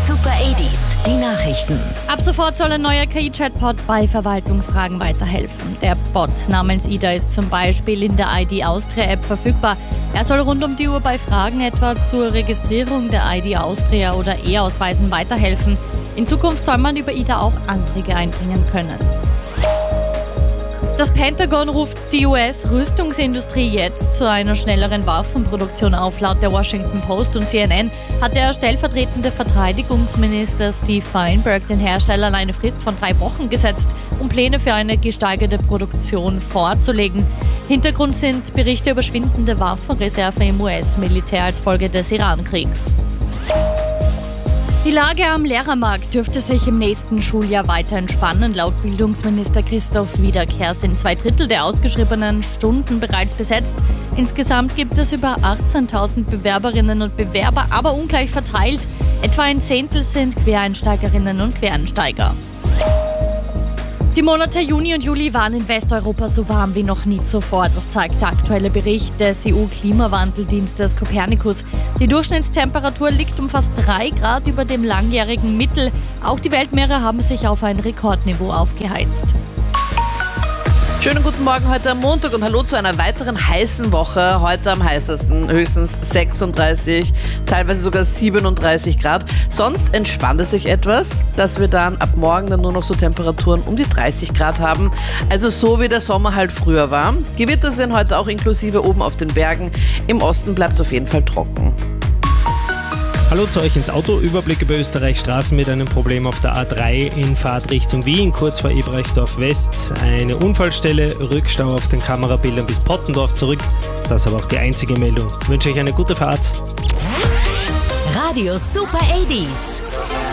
Super 80s, die Nachrichten. Ab sofort soll ein neuer KI-Chatbot bei Verwaltungsfragen weiterhelfen. Der Bot namens Ida ist zum Beispiel in der ID Austria App verfügbar. Er soll rund um die Uhr bei Fragen etwa zur Registrierung der ID Austria oder E-Ausweisen weiterhelfen. In Zukunft soll man über Ida auch Anträge einbringen können. Das Pentagon ruft die US-Rüstungsindustrie jetzt zu einer schnelleren Waffenproduktion auf. Laut der Washington Post und CNN hat der stellvertretende Verteidigungsminister Steve Feinberg den Herstellern eine Frist von 3 Wochen gesetzt, um Pläne für eine gesteigerte Produktion vorzulegen. Hintergrund sind Berichte über schwindende Waffenreserven im US-Militär als Folge des Iran-Kriegs. Die Lage am Lehrermarkt dürfte sich im nächsten Schuljahr weiter entspannen. Laut Bildungsminister Christoph Wiederkehr sind 2/3 der ausgeschriebenen Stunden bereits besetzt. Insgesamt gibt es über 18.000 Bewerberinnen und Bewerber, aber ungleich verteilt. Etwa 1/10 sind Quereinsteigerinnen und Quereinsteiger. Die Monate Juni und Juli waren in Westeuropa so warm wie noch nie zuvor. Das zeigt der aktuelle Bericht des EU-Klimawandeldienstes Copernicus. Die Durchschnittstemperatur liegt um fast 3 Grad über dem langjährigen Mittel. Auch die Weltmeere haben sich auf ein Rekordniveau aufgeheizt. Schönen guten Morgen heute am Montag und hallo zu einer weiteren heißen Woche. Heute am heißesten höchstens 36, teilweise sogar 37 Grad. Sonst entspannt es sich etwas, dass wir dann ab morgen dann nur noch so Temperaturen um die 30 Grad haben. Also so wie der Sommer halt früher war. Gewitter sind heute auch inklusive oben auf den Bergen. Im Osten bleibt es auf jeden Fall trocken. Hallo zu euch ins Auto. Überblick über Österreichs Straßen mit einem Problem auf der A3 in Fahrt Richtung Wien, kurz vor Eberechtsdorf West. Eine Unfallstelle, Rückstau auf den Kamerabildern bis Pottendorf zurück. Das ist aber auch die einzige Meldung. Ich wünsche euch eine gute Fahrt. Radio Super 80s.